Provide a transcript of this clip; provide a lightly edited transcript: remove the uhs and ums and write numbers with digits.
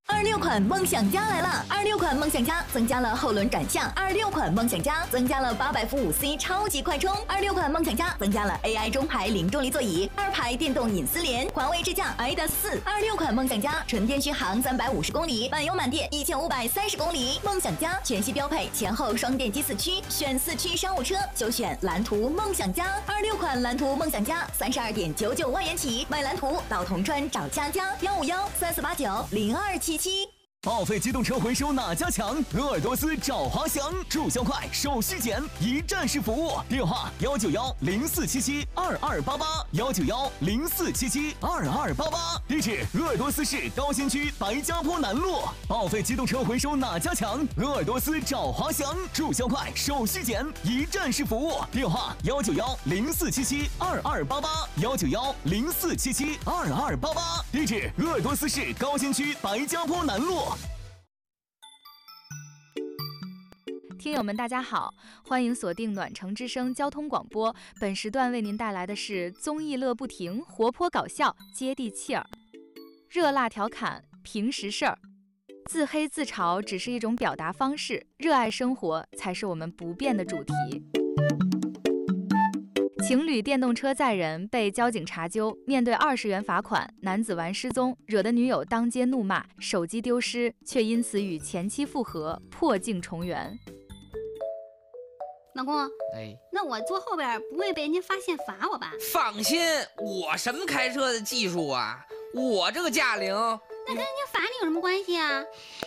26款梦想家来了！26款梦想家增加了后轮转向，26款梦想家增加了800伏5C 超级快充，26款梦想家增加了 AI 中排零重力座椅，2排电动隐私联，华为智驾 i-4。26款梦想家纯电续航350公里，满油满电1530公里。梦想家全系标配前后双电机4驱，选4驱商务车就选蓝图梦想家。26款蓝图梦想家32.99万元起，买蓝图到铜川找佳佳15134890277。 报废机动车回收哪家强？鄂尔多斯找华翔，注销快，手续简，一站式服务。电话19104772288，19104772288。地址鄂尔多斯市高新区白家坡南路。报废机动车回收哪家强？鄂尔多斯找华翔，注销快，手续简，一站式服务。电话19104772288，19104772288。地址鄂尔多斯市高新区白家坡南路。 听友们大家好，欢迎锁定暖城之声交通广播，本时段为您带来的是综艺乐不停，活泼搞笑，接地气儿，热辣调侃，平时事儿。自黑自嘲只是一种表达方式，热爱生活才是我们不变的主题。情侣电动车载人被交警查究，面对20元罚款，男子玩失踪，惹得女友当街怒骂，手机丢失，却因此与前妻复合，破镜重圆。 老公，那我坐后边不会被人家发现罚我吧？ 放心，我什么开车的技术啊？我这个驾龄， 那跟人家罚你有什么关系啊？